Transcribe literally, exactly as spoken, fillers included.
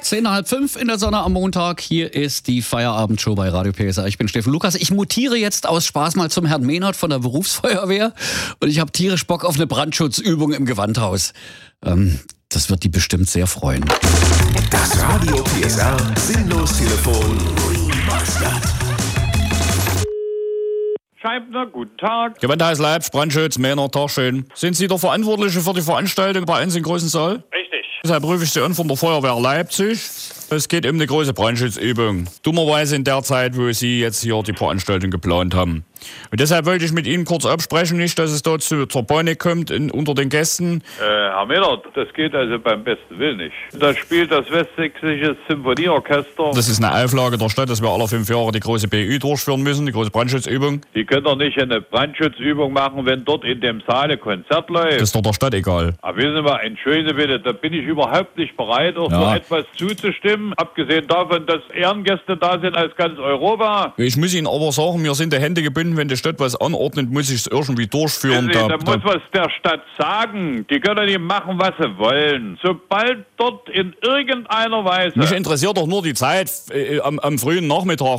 Zeit. Zehn nach halb fünf in der Sonne am Montag. Hier ist die Feierabendshow bei Radio P S A. Ich bin Steffen Lukas. Ich mutiere jetzt aus Spaß mal zum Herrn Mehnert von der Berufsfeuerwehr. Und ich habe tierisch Bock auf eine Brandschutzübung im Gewandhaus. Ähm, das wird die bestimmt sehr freuen. Das Radio P S A Sinnlos-Telefon. Scheibner, guten Tag. Gewandhaus Leipzig, Brandschutz, Männer, Tag schön. Sind Sie der Verantwortliche für die Veranstaltung bei uns im großen Saal? Richtig. Deshalb rufe ich Sie an von der Feuerwehr Leipzig. Es geht um eine große Brandschutzübung. Dummerweise in der Zeit, wo Sie jetzt hier die Veranstaltung geplant haben. Und deshalb wollte ich mit Ihnen kurz absprechen, nicht, dass es dort zu, zur Panik kommt in, unter den Gästen. Äh, Herr Mehnert, das geht also beim besten Willen nicht. Da spielt das Westsächsische Symphonieorchester. Das ist eine Auflage der Stadt, dass wir alle fünf Jahre die große B Ü durchführen müssen, die große Brandschutzübung. Die können doch nicht eine Brandschutzübung machen, wenn dort in dem Saal ein Konzert läuft. Das ist doch der Stadt egal. Aber wissen Sie mal, entschuldigen Sie bitte, da bin ich überhaupt nicht bereit, auch Ja. so etwas zuzustimmen. Abgesehen davon, dass Ehrengäste da sind aus ganz Europa. Ich muss Ihnen aber sagen, mir sind die Hände gebunden, wenn die Stadt was anordnet, muss ich es irgendwie durchführen. Wissen Sie, Da, da muss da, was der Stadt sagen. Die können nicht machen, was sie wollen. Sobald dort in irgendeiner Weise... mich interessiert doch nur die Zeit äh, am, am frühen Nachmittag.